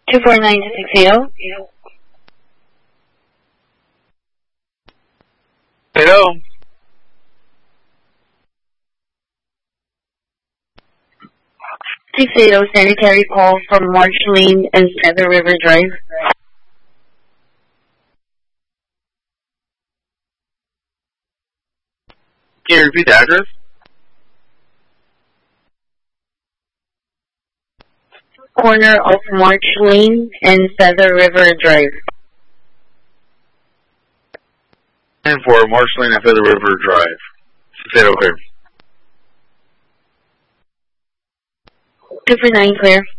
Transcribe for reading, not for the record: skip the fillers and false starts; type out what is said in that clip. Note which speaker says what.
Speaker 1: 249-680.
Speaker 2: Hello.
Speaker 1: 680 sanitary call from Marsh Lane and Feather River Drive.
Speaker 2: Can you repeat the address?
Speaker 1: Corner of Marsh Lane and Feather River Drive.
Speaker 2: And for Marsh Lane and Feather River Drive. 680 clear.
Speaker 1: 249 clear.